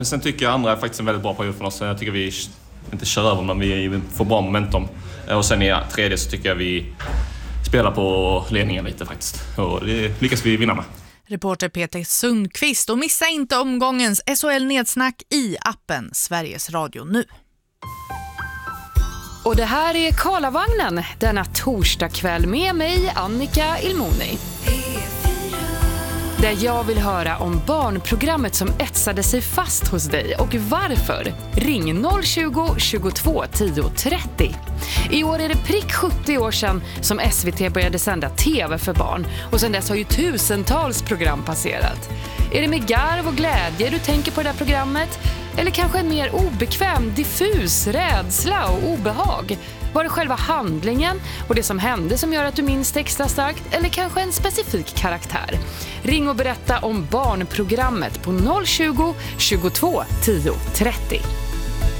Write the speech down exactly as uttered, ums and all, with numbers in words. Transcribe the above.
Men sen tycker jag andra är faktiskt en väldigt bra period för oss. Jag tycker vi inte kör över, men vi får bra momentum. Och sen i tredje så tycker jag vi spelar på ledningen lite faktiskt. Och det lyckas vi vinna med. Reporter Peter Sundqvist, och missa inte omgångens S H L-nedsnack i appen Sveriges Radio nu. Och det här är Karlavagnen denna torsdag kväll med mig, Annika Ilmoni. Där jag vill höra om barnprogrammet som etsade sig fast hos dig och varför. Ring noll tjugo, tjugotvå, tio, trettio. I år är det prick sjuttio år sedan som S V T började sända tv för barn. Och sedan dess har ju tusentals program passerat. Är det med garv och glädje du tänker på det där programmet? Eller kanske en mer obekväm, diffus rädsla och obehag? Var det själva handlingen och det som hände som gör att du minns det extra starkt? Eller kanske en specifik karaktär? Ring och berätta om barnprogrammet på noll tjugo, tjugotvå, tio, trettio.